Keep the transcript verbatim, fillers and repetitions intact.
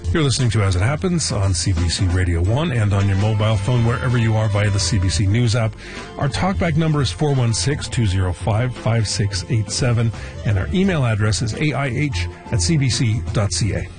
You're listening to As It Happens on C B C Radio one and on your mobile phone wherever you are via the C B C News app. Our talkback number is four one six, two zero five, five six eight seven and our email address is A I H at C B C dot C A.